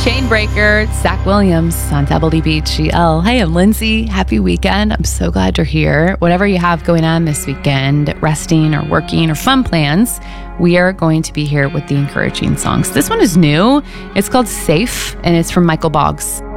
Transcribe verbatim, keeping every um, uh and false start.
Chainbreaker, Zach Williams on W B G L. Hey, I'm Lindsay. Happy weekend. I'm so glad you're here. Whatever you have going on this weekend, resting or working or fun plans, we are going to be here with the encouraging songs. This one is new. It's called Safe, and it's from Michael Boggs.